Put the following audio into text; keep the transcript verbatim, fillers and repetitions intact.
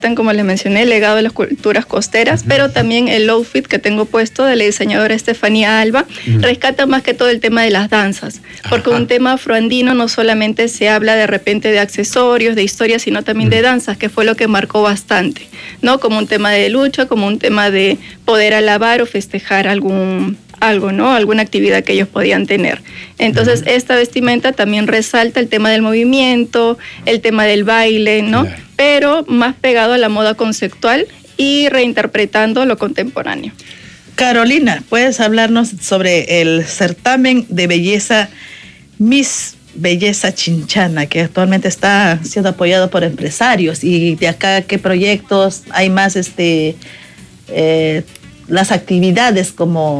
como les mencioné, el legado de las culturas costeras, uh-huh. pero también el outfit que tengo puesto de la diseñadora Estefanía Alba uh-huh. rescata más que todo el tema de las danzas, porque Ajá. un tema afroandino no solamente se habla de repente de accesorios, de historias, sino también uh-huh. de danzas, que fue lo que marcó bastante, ¿no? Como un tema de lucha, como un tema de poder alabar o festejar algún algo, ¿no? Alguna actividad que ellos podían tener. Entonces, uh-huh. esta vestimenta también resalta el tema del movimiento, el tema del baile, ¿no? Claro. Pero más pegado a la moda conceptual y reinterpretando lo contemporáneo. Carolina, ¿puedes hablarnos sobre el certamen de belleza Miss Belleza Chinchana, que actualmente está siendo apoyado por empresarios? Y de acá, ¿qué proyectos hay más, este, eh, las actividades como